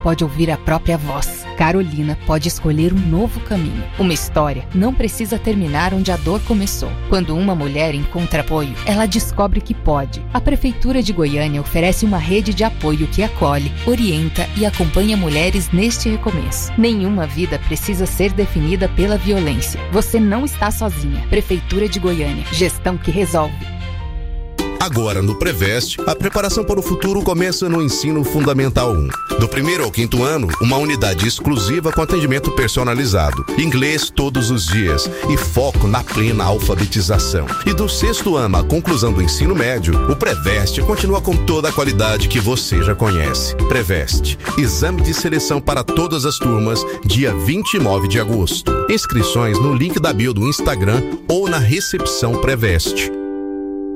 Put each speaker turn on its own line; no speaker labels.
pode ouvir a própria voz. Carolina pode escolher um novo caminho. Uma história não precisa terminar onde a dor começou. Quando uma mulher encontra apoio, ela descobre que pode. A Prefeitura de Goiânia oferece uma rede de apoio que acolhe, orienta e acompanha mulheres neste recomeço. Nenhuma vida precisa ser definida pela violência. Você não está sozinha. Prefeitura de Goiânia. Gestão que resolve.
Agora, no Preveste, a preparação para o futuro começa no Ensino Fundamental 1. Do 1º ao 5º ano, uma unidade exclusiva com atendimento personalizado, inglês todos os dias e foco na plena alfabetização. E do 6º ano à conclusão do ensino médio, o Preveste continua com toda a qualidade que você já conhece. Preveste, exame de seleção para todas as turmas, dia 29 de agosto. Inscrições no link da bio do Instagram ou na recepção Preveste.